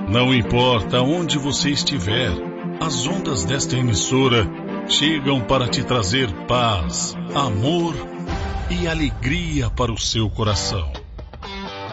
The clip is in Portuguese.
Não importa onde você estiver, as ondas desta emissora chegam para te trazer paz, amor e alegria para o seu coração.